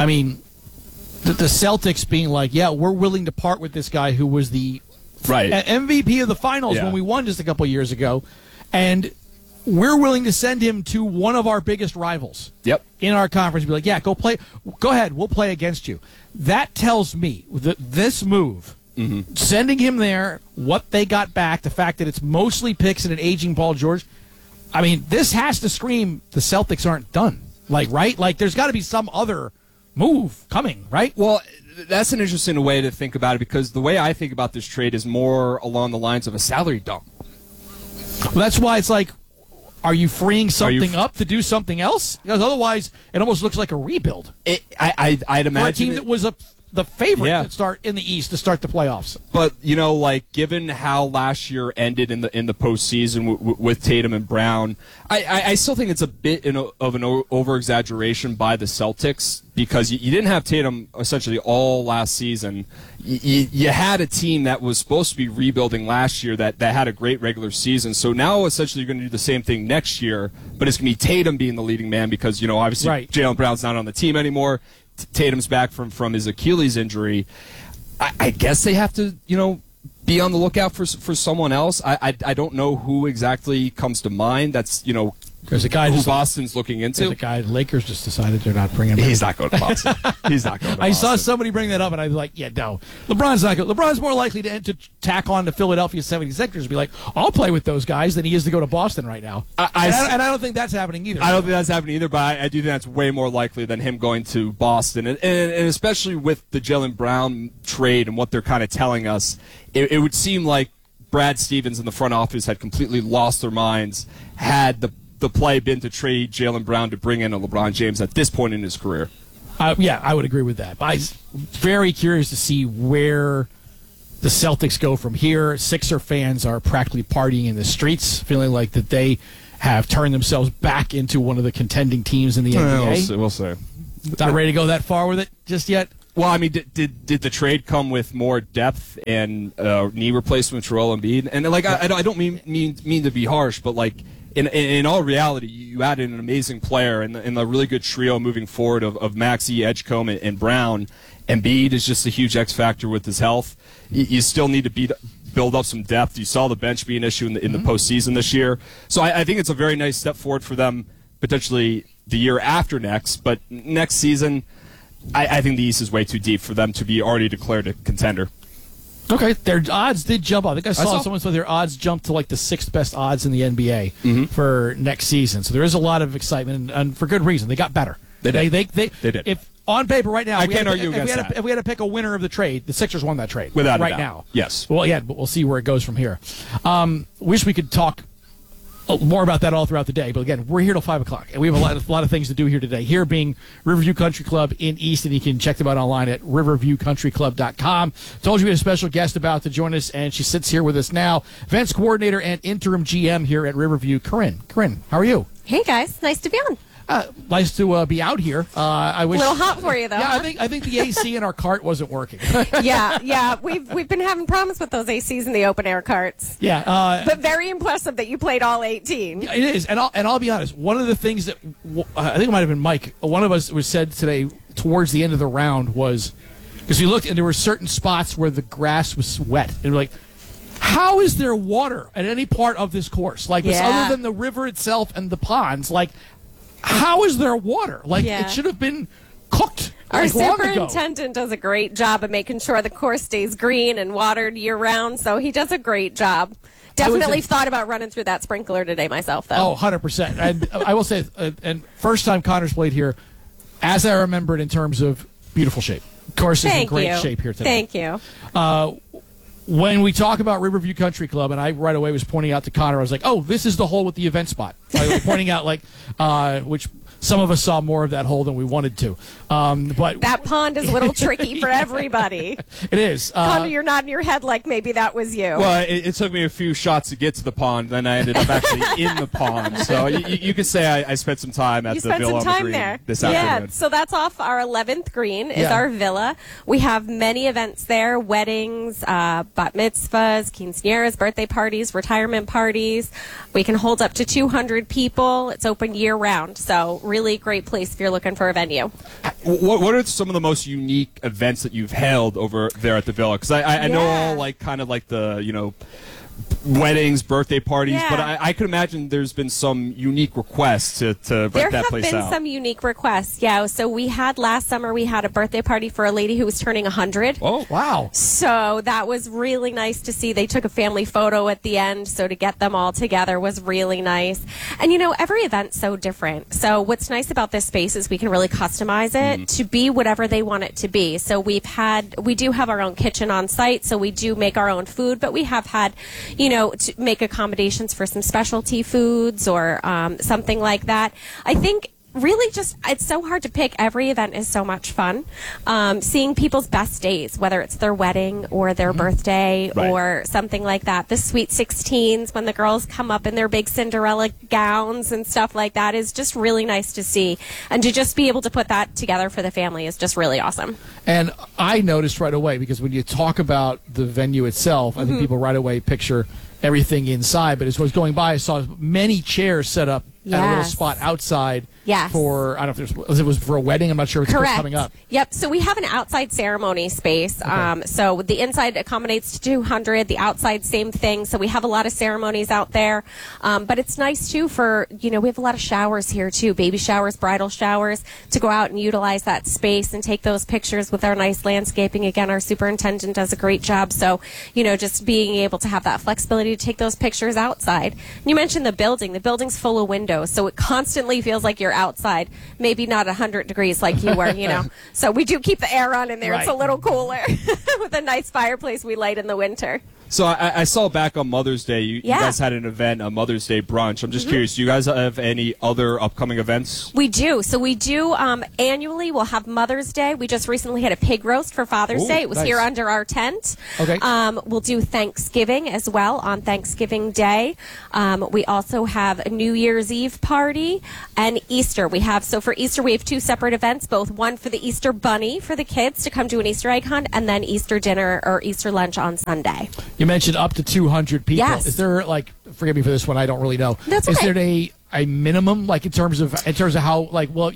the Celtics being like, we're willing to part with this guy who was the MVP of the finals when we won just a couple years ago, and we're willing to send him to one of our biggest rivals in our conference and be like, go ahead, we'll play against you. That tells me that this move, sending him there, what they got back, the fact that it's mostly picks and an aging Paul George, this has to scream the Celtics aren't done. There's got to be some other move coming, right? Well, that's an interesting way to think about it, because the way I think about this trade is more along the lines of a salary dump. Well, that's why it's like, are you freeing something up to do something else? Because otherwise, it almost looks like a rebuild. I'd imagine for a team that was the favorite to start in the East to start the playoffs. But given how last year ended in the postseason with Tatum and Brown, I still think it's a bit of an over exaggeration by the Celtics, because you didn't have Tatum essentially all last season. You had a team that was supposed to be rebuilding last year that had a great regular season. So now essentially you're going to do the same thing next year, but it's going to be Tatum being the leading man, because obviously Jaylen Brown's not on the team anymore. Tatum's back from his Achilles injury. I guess they have to, be on the lookout for someone else. I don't know who exactly comes to mind that's, There's a guy who Boston's looking into. There's a guy. Lakers just decided they're not bringing him. He's not going to Boston. He's not going to Boston. I saw somebody bring that up, and I was like, yeah, no. LeBron's not going. LeBron's more likely to tack on to Philadelphia 76ers and be like, I'll play with those guys than he is to go to Boston right now. And I don't think that's happening either. I don't think that's happening either, but I do think that's way more likely than him going to Boston. And especially with the Jaylen Brown trade and what they're kind of telling us, it would seem like Brad Stevens in the front office had completely lost their minds had the play been to trade Jaylen Brown to bring in a LeBron James at this point in his career. Yeah, I would agree with that. I'm very curious to see where the Celtics go from here. Sixer fans are practically partying in the streets, feeling like that they have turned themselves back into one of the contending teams in the NBA. We'll see. Not ready to go that far with it just yet? Well, I mean, did the trade come with more depth and knee replacement for Joel Embiid? And like, I don't mean to be harsh, but like, in all reality, you added an amazing player and a really good trio moving forward of Maxey, Edgecombe, and Brown. Embiid is just a huge X factor with his health. You still need to build up some depth. You saw the bench be an issue in the postseason this year. So I think it's a very nice step forward for them, potentially the year after next. But next season, I think the East is way too deep for them to be already declared a contender. Okay, their odds did jump up. I think I saw someone say their odds jumped to like the 6th best odds in the NBA for next season. So there is a lot of excitement, and for good reason. They got better. They did. If on paper right now, I can't argue against that. If we had to pick a winner of the trade, the Sixers won that trade. Without right a doubt. now. Yes. Well, yeah, but we'll see where it goes from here. Wish we could talk more about that all throughout the day. But again, we're here till 5 o'clock, and we have a lot of things to do here today. Here being Riverview Country Club in Easton. You can check them out online at riverviewcountryclub.com. Told you we had a special guest about to join us, and she sits here with us now. Events coordinator and interim GM here at Riverview, Corinne. Corinne, how are you? Hey guys, nice to be on. Nice to be out here. I wish a little hot for you though. Yeah, huh? I think the AC in our cart wasn't working. yeah. We've been having problems with those ACs in the open air carts. Yeah, but very impressive that you played all 18. Yeah, it is, and I'll be honest. One of the things that I think it might have been Mike. One of us was said today towards the end of the round was because we looked and there were certain spots where the grass was wet, and we're like, how is there water at any part of this course? Like other than the river itself and the ponds, like. How is there water? Like, it should have been cooked Our long ago. superintendent does a great job of making sure the course stays green and watered year-round, so he does a great job. Definitely thought about running through that sprinkler today myself, though. Oh, 100%. And I will say, and first time Connor's played here, as I remembered in terms of beautiful shape. Course is in great shape here today. Thank you. When we talk about Riverview Country Club, and I right away was pointing out to Connor, I was like, oh, this is the hole with the event spot. I was pointing out, like, which some of us saw more of that hole than we wanted to. But that pond is a little tricky for everybody. It is. Connor, you're nodding your head like maybe that was you. Well, it took me a few shots to get to the pond, then I ended up actually in the pond. So you could say I spent some time at the Villa on the Green this afternoon. Yeah, so that's off our 11th green is our villa. We have many events there, weddings, bat mitzvahs, quinceañeras, birthday parties, retirement parties. We can hold up to 200 people. It's open year-round, so really great place if you're looking for a venue. What are some of the most unique events that you've held over there at the Villa? Because I know all like kind of like the weddings, birthday parties, but I could imagine there's been some unique requests to rent that place out. There have been some unique requests, yeah. So we had last summer, we had a birthday party for a lady who was turning 100. Oh, wow. So that was really nice to see. They took a family photo at the end, so to get them all together was really nice. And, every event's so different. So what's nice about this space is we can really customize it to be whatever they want it to be. So we do have our own kitchen on site, so we do make our own food, but we have had to make accommodations for some specialty foods or something like that. I think really just, it's so hard to pick. Every event is so much fun. Seeing people's best days, whether it's their wedding or their birthday or something like that. The Sweet 16s, when the girls come up in their big Cinderella gowns and stuff like that, is just really nice to see. And to just be able to put that together for the family is just really awesome. And I noticed right away, because when you talk about the venue itself, I think people right away picture everything inside. But as I was going by, I saw many chairs set up at a little spot outside Yes. For, I don't know if it was for a wedding. I'm not sure if it's Correct. coming up. Yep. So we have an outside ceremony space. So the inside accommodates to 200. The outside, same thing. So we have a lot of ceremonies out there. But it's nice, too, for, we have a lot of showers here, too. Baby showers, bridal showers, to go out and utilize that space and take those pictures with our nice landscaping. Again, our superintendent does a great job. So, just being able to have that flexibility to take those pictures outside. You mentioned the building. The building's full of windows, so it constantly feels like you're outside. Maybe not 100 degrees like you were, So we do keep the air on in there. Right. It's a little cooler with a nice fireplace we light in the winter. So I saw back on Mother's Day, you guys had an event, a Mother's Day brunch. I'm just curious, do you guys have any other upcoming events? We do. So we do annually. We'll have Mother's Day. We just recently had a pig roast for Father's Day. It was here under our tent. Okay. We'll do Thanksgiving as well on Thanksgiving Day. We also have a New Year's Eve party and Easter. So for Easter, we have 2 separate events, both one for the Easter Bunny for the kids to come do an Easter egg hunt, and then Easter dinner or Easter lunch on Sunday. You mentioned up to 200 people. Yes. Is there, forgive me for this one, I don't really know. That's Is okay. there a minimum, in terms of how,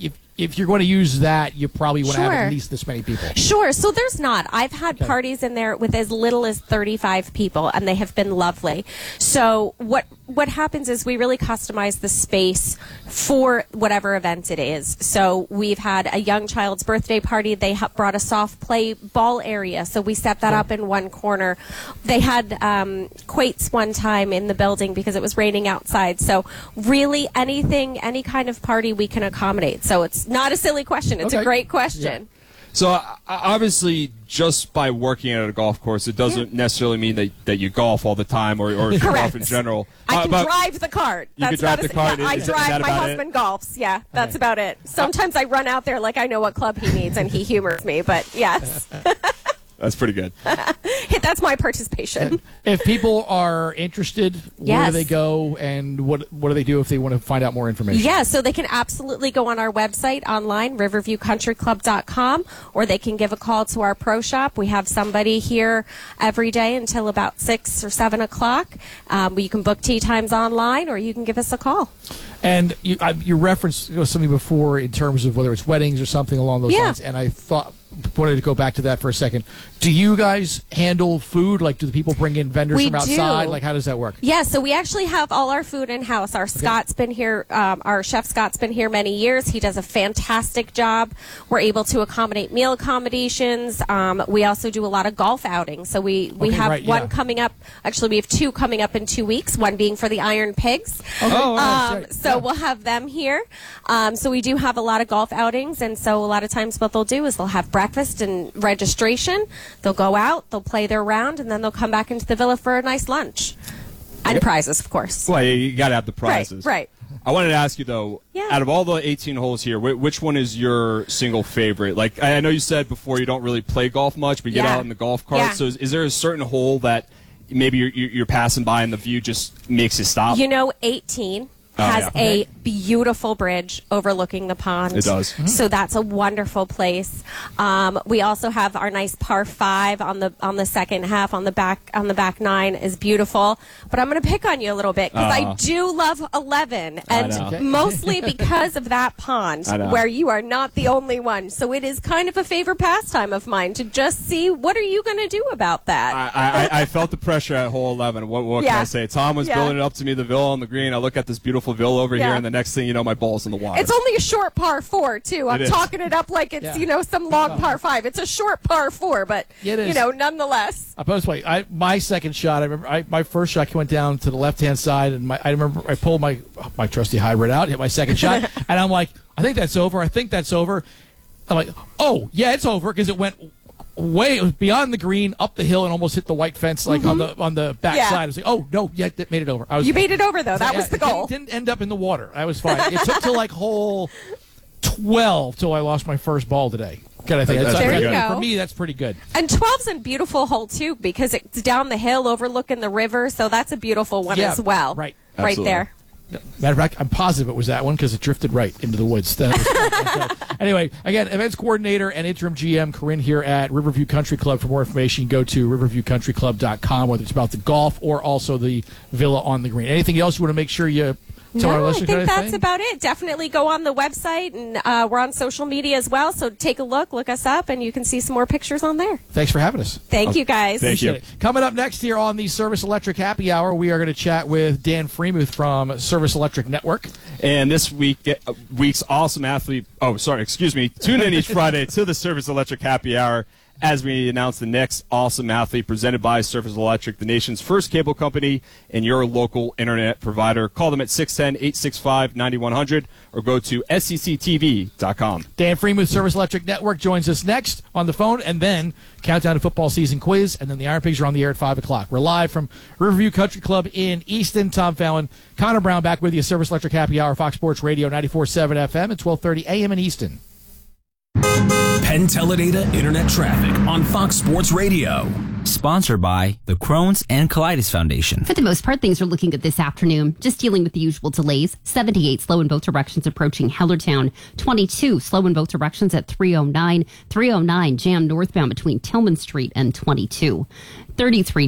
if you're going to use that, you probably want to have at least this many people? Sure. So there's not. I've had parties in there with as little as 35 people, and they have been lovely. So what happens is we really customize the space for whatever event it is. So we've had a young child's birthday party. They brought a soft play ball area, so we set that up in one corner. They had quates one time in the building because it was raining outside. So really any kind of party we can accommodate. So it's not a silly question. It's a great question. Yeah. So obviously, just by working at a golf course, it doesn't necessarily mean that you golf all the time or golf in general. I can drive the cart. You can drive the cart. I drive. My husband golfs. Yeah, that's about it. Sometimes I run out there like I know what club he needs, and he humors me. But yes. That's pretty good. That's my participation. If people are interested, where do they go, and what do they do if they want to find out more information? Yeah, so they can absolutely go on our website online, riverviewcountryclub.com, or they can give a call to our pro shop. We have somebody here every day until about 6 or 7 o'clock. You can book tee times online, or you can give us a call. And you referenced something before in terms of whether it's weddings or something along those lines, and I wanted to go back to that for a second. Do you guys handle food? Do the people bring in vendors from outside? How does that work? Yeah, so we actually have all our food in-house. Our Scott's been here, our chef Scott's been here many years. He does a fantastic job. We're able to accommodate meal accommodations. We also do a lot of golf outings. So we have one coming up. Actually, we have 2 coming up in 2 weeks, one being for the Iron Pigs. So we'll have them here. So we do have a lot of golf outings, and so a lot of times what they'll do is they'll have breakfast and registration. They'll go out, they'll play their round, and then they'll come back into the villa for a nice lunch. And prizes, of course. Well, you got to have the prizes. Right. I wanted to ask you, though, out of all the 18 holes here, which one is your single favorite? I know you said before you don't really play golf much, but you get out in the golf cart. Yeah. So is there a certain hole that maybe you're passing by and the view just makes you stop? 18 has a beautiful bridge overlooking the pond. It does. So that's a wonderful place. We also have our nice par 5 on the second half on the back 9 is beautiful. But I'm going to pick on you a little bit because I do love 11, and mostly because of that pond where you are not the only one. So it is kind of a favorite pastime of mine to just see what are you going to do about that. I felt the pressure at hole 11. What can I say? Tom was building it up to me, the villa on the green. I look at this beautiful villa over here, and the next thing you know, my ball's in the water. It's only a short par 4, too. I'm talking it up like it's some long par 5. It's a short par 4, but nonetheless. I'll put it this way. My second shot, I remember my first shot went down to the left-hand side, and I remember I pulled my trusty hybrid out, hit my second shot, and I'm like, I think that's over. I'm like, oh, yeah, it's over, because it went it was beyond the green, up the hill, and almost hit the white fence on the back side. I was like, oh, no, that made it over. You made it over, though. That was the goal. It didn't end up in the water. I was fine. It took till hole 12 till I lost my first ball today. There you go. For me, that's pretty good. And 12's a beautiful hole, too, because it's down the hill overlooking the river, so that's a beautiful one as well. Right. Right there. Matter of fact, I'm positive it was that one because it drifted right into the woods. Anyway, again, events coordinator and interim GM Corinne here at Riverview Country Club. For more information, you can go to riverviewcountryclub.com, whether it's about the golf or also the villa on the green. Anything else you want to make sure you No, I think that's about it. Definitely go on the website, and we're on social media as well. So take a look us up, and you can see some more pictures on there. Thanks for having us. Thank you, guys. Thank you. Coming up next here on the Service Electric Happy Hour, we are going to chat with Dan Freemuth from Service Electric Network. And this week's awesome athlete. Tune in each Friday to the Service Electric Happy Hour as we announce the next awesome athlete presented by Service Electric, the nation's first cable company and your local internet provider. Call them at 610-865-9100 or go to scctv.com. Dan Freemuth, Service Electric Network, joins us next on the phone, and then countdown to football season quiz, and then the Iron Pigs are on the air at 5 o'clock. We're live from Riverview Country Club in Easton. Tom Fallon, Connor Brown back with you, Service Electric Happy Hour, Fox Sports Radio, 94.7 FM at 12:30 a.m. in Easton. Penn Teledata Internet Traffic on Fox Sports Radio. Sponsored by the Crohn's and Colitis Foundation. For the most part, things are looking good this afternoon. Just dealing with the usual delays. 78 slow in both directions approaching Hellertown. 22 slow in both directions at 309. 309 jam northbound between Tillman Street and 22. 33